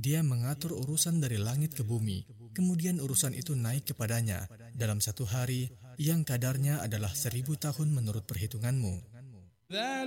Dia mengatur urusan dari langit ke bumi, kemudian urusan itu naik kepadanya dalam satu hari yang kadarnya adalah 1000 tahun menurut perhitunganmu.